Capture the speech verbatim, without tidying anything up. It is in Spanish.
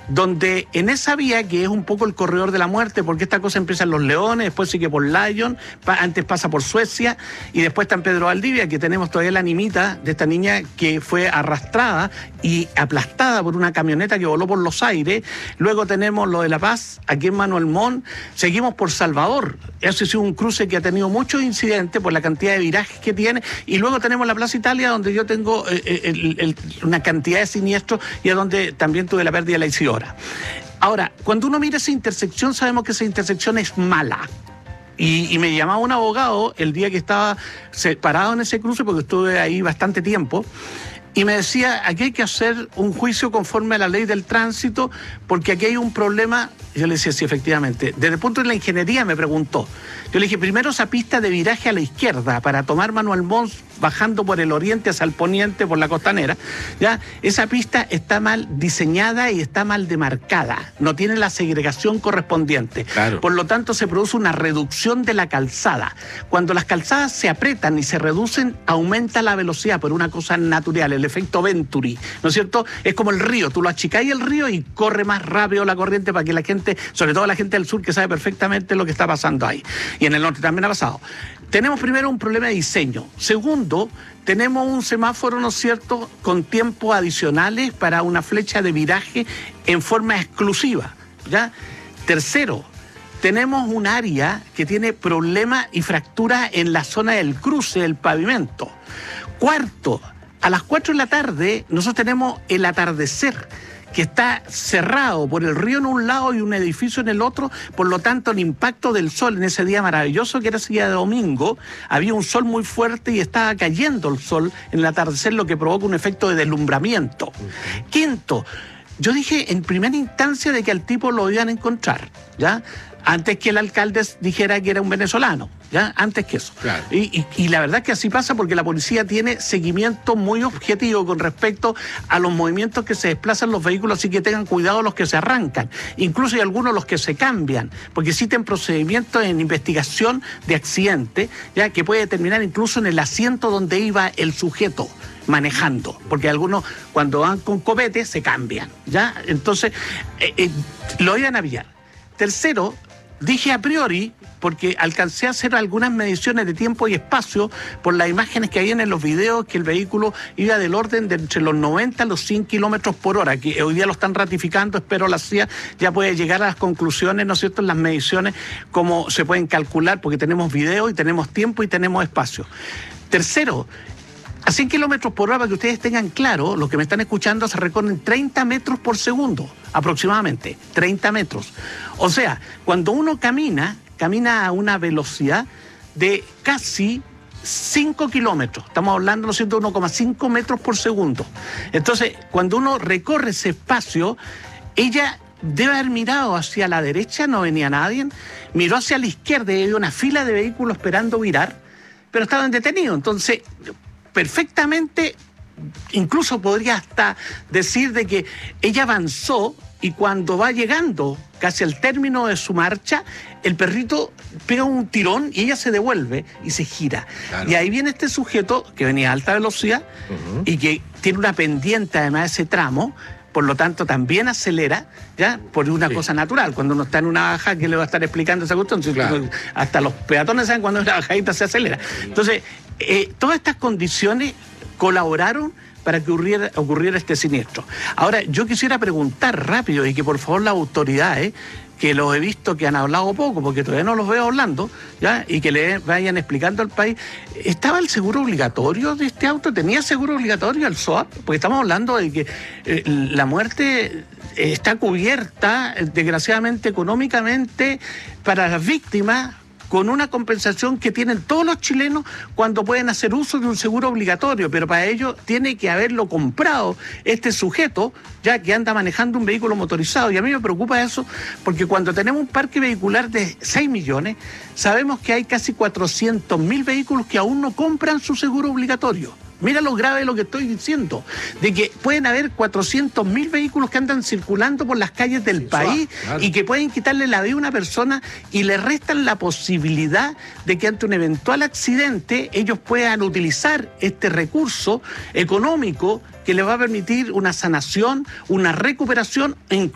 donde en esa vía, que es un poco el corredor de la muerte, porque esta cosa empieza en Los Leones, después sigue por Lyon, pa, antes pasa por Suecia, y después está en Pedro Valdivia, que tenemos todavía la animita de esta niña que fue arrastrada y aplastada por una camioneta que voló por los aires. Luego tenemos lo de La Paz, aquí en Manuel Montt, seguimos por Salvador. Ese ha sido un cruce que ha tenido muchos incidentes por la cantidad de virajes que tiene, y luego tenemos la Plaza Italia, donde yo tengo eh, el, el, una cantidad de siniestros, y a donde también tuve la pérdida de la Isidora. Ahora, cuando uno mira esa intersección, sabemos que esa intersección es mala. Y, y me llamaba un abogado el día que estaba parado en ese cruce, porque estuve ahí bastante tiempo, y me decía, aquí hay que hacer un juicio conforme a la ley del tránsito, porque aquí hay un problema. Yo le decía, sí, efectivamente. Desde el punto de la ingeniería me preguntó. Yo le dije, primero esa pista de viraje a la izquierda para tomar Manuel Montt bajando por el oriente hacia el poniente por la costanera, ¿ya? Esa pista está mal diseñada y está mal demarcada, no tiene la segregación correspondiente. Claro. Por lo tanto, se produce una reducción de la calzada. Cuando las calzadas se apretan y se reducen, aumenta la velocidad por una cosa natural, el efecto Venturi, ¿no es cierto? Es como el río, tú lo achicáis el río y corre más rápido la corriente para que la gente, sobre todo la gente del sur, que sabe perfectamente lo que está pasando ahí. Y en el norte también ha pasado. Tenemos primero un problema de diseño. Segundo, tenemos un semáforo, ¿no es cierto?, con tiempos adicionales para una flecha de viraje en forma exclusiva, ¿ya? Tercero, tenemos un área que tiene problemas y fracturas en la zona del cruce del pavimento. Cuarto, a las cuatro de la tarde nosotros tenemos el atardecer, que está cerrado por el río en un lado y un edificio en el otro. Por lo tanto, el impacto del sol en ese día maravilloso, que era ese día de domingo, había un sol muy fuerte y estaba cayendo el sol en el atardecer, lo que provoca un efecto de deslumbramiento. Uh-huh. Quinto, yo dije en primera instancia de que al tipo lo iban a encontrar, ¿ya? Antes que el alcalde dijera que era un venezolano, ¿ya? Antes que eso. Claro. Y, y, y la verdad que así pasa, porque la policía tiene seguimiento muy objetivo con respecto a los movimientos que se desplazan los vehículos, así que tengan cuidado los que se arrancan. Incluso hay algunos los que se cambian, porque existen procedimientos en investigación de accidente, ya, que puede terminar incluso en el asiento donde iba el sujeto manejando, porque algunos cuando van con copete se cambian, ¿ya? Entonces, eh, eh, lo iban a pillar. Tercero, dije a priori, porque alcancé a hacer algunas mediciones de tiempo y espacio por las imágenes que hay en los videos, que el vehículo iba del orden de entre los noventa a los cien kilómetros por hora, que hoy día lo están ratificando. Espero la C I A ya puede llegar a las conclusiones, ¿no es cierto?, en las mediciones, cómo se pueden calcular, porque tenemos video y tenemos tiempo y tenemos espacio. Tercero, a cien kilómetros por hora, para que ustedes tengan claro, los que me están escuchando, se recorren treinta metros por segundo, aproximadamente, treinta metros. O sea, cuando uno camina, camina a una velocidad de casi cinco kilómetros. Estamos hablando, ¿no es cierto?, de uno coma cinco metros por segundo. Entonces, cuando uno recorre ese espacio, ella debe haber mirado hacia la derecha, no venía nadie, miró hacia la izquierda y había una fila de vehículos esperando virar, pero estaban detenidos. Entonces, perfectamente, incluso podría hasta decir de que ella avanzó, y cuando va llegando casi al término de su marcha, el perrito pega un tirón y ella se devuelve y se gira. Claro. Y ahí viene este sujeto que venía a alta velocidad, uh-huh, y que tiene una pendiente además de ese tramo, por lo tanto también acelera, ¿ya? Por una sí. cosa natural. Cuando uno está en una baja, ¿qué le va a estar explicando esa cuestión? Claro. Hasta los peatones saben cuando una bajadita se acelera. Entonces, eh, todas estas condiciones colaboraron para que ocurriera, ocurriera este siniestro. Ahora, yo quisiera preguntar rápido, y que por favor las autoridades, que los he visto que han hablado poco, porque todavía no los veo hablando, ¿ya? Y que le vayan explicando al país, ¿estaba el seguro obligatorio de este auto? ¿Tenía seguro obligatorio el S O A T? Porque estamos hablando de que eh, la muerte está cubierta, desgraciadamente, económicamente, para las víctimas, con una compensación que tienen todos los chilenos cuando pueden hacer uso de un seguro obligatorio, pero para ello tiene que haberlo comprado este sujeto, ya que anda manejando un vehículo motorizado. Y a mí me preocupa eso, porque cuando tenemos un parque vehicular de seis millones, sabemos que hay casi cuatrocientos mil vehículos que aún no compran su seguro obligatorio. Mira lo grave de lo que estoy diciendo, de que pueden haber cuatrocientos mil vehículos que andan circulando por las calles del sí, país, claro, y que pueden quitarle la vida a una persona y le restan la posibilidad de que ante un eventual accidente ellos puedan utilizar este recurso económico que les va a permitir una sanación, una recuperación, e